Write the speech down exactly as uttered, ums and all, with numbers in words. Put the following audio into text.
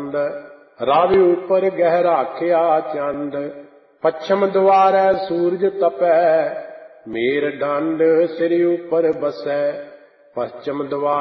ਕੰਦ। ਰਵਿ ਉਪਰ ਗਹਿ ਰਾਖਿਆ ਚੰਦ। ਪੱਛਮ ਦੁਆਰੈ ਸੂਰਜ ਤਪੈ। ਮੇਰ ਦੰਡ ਸਿਰ ਉਪਰ ਬਸੈ। ਪश्चिम द्वार